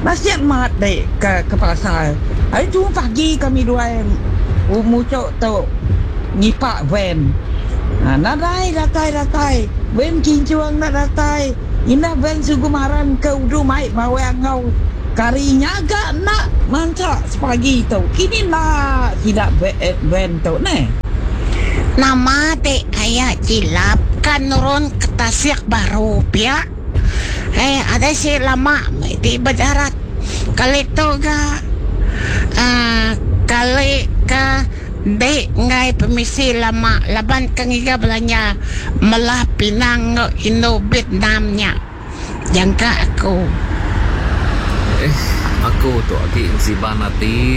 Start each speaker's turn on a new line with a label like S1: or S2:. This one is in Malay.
S1: Nasihat mat dek ke pasar. Hari tu pagi kami dua mucuk tu ngipak van. Datai. Van kincuang nak datai. Ina van sugumaran ke udu mai bawa ngau. Karinya agak nak mancak sepagi tu. Kini nak tidak van tu ne.
S2: Nama dek ayah jilap kan nurun ke Tasik Baru pia. Ada si lama di Bajarat. Kali tu ga kali ka dek ngai permisi lama laban kangiga belanja malah Pinang Indo Vietnamnya. Jangka aku.
S3: Aku tu aki si banati